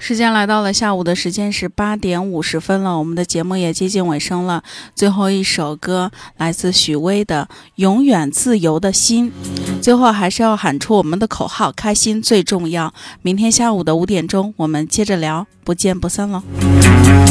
时间来到了下午的时间是8点50分了，我们的节目也接近尾声了。最后一首歌来自许巍的《永远自由的心》。最后还是要喊出我们的口号，开心最重要。明天下午的5点钟我们接着聊，不见不散喽。